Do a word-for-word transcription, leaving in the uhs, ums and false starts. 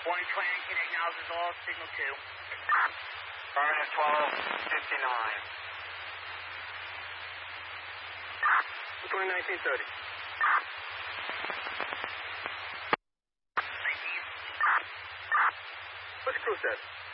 one twenty nineteen acknowledges all, signal two. Affirmative twelve fifty-nine. one twenty nineteen thirty. nineteen. What's crew said?